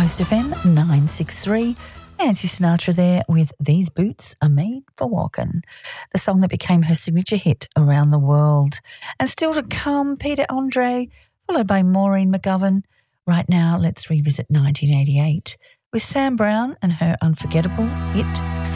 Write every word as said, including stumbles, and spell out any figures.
Coast F M nine six three. Nancy Sinatra there with These Boots Are Made for Walking, the song that became her signature hit around the world. And still to come, Peter Andre, followed by Maureen McGovern. Right now, let's revisit nineteen eighty-eight with Sam Brown and her unforgettable hit